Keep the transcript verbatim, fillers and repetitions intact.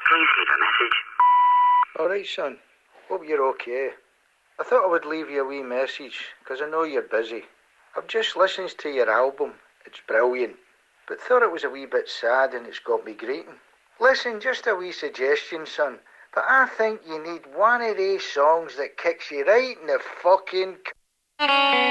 Please leave a message. All right, son. Hope you're okay. I thought I would leave you a wee message, because I know you're busy. I've just listened to your album. It's brilliant. But thought it was a wee bit sad and it's got me greeting. Listen, just a wee suggestion, son. But I think you need one of these songs that kicks you right in the fucking...